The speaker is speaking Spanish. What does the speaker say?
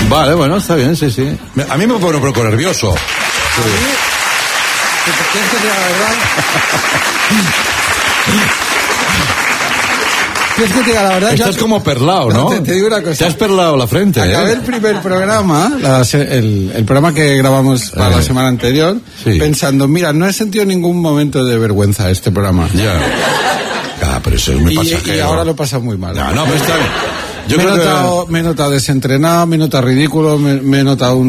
Vale, bueno, está bien, sí. A mí me pone un poco nervioso. Sí. ¿Quieres que te diga la verdad? ¿Quieres que te diga la verdad? Estás como perlao, ¿no? Te digo una cosa. Te has perlado la frente, Acabé el primer programa, el programa que grabamos para la semana anterior, pensando, mira, no he sentido ningún momento de vergüenza este programa. Ya. Pero eso es muy pasajero. Y ahora lo pasa muy mal. No, pero está bien. Me he notado desentrenado, me he notado ridículo, me he notado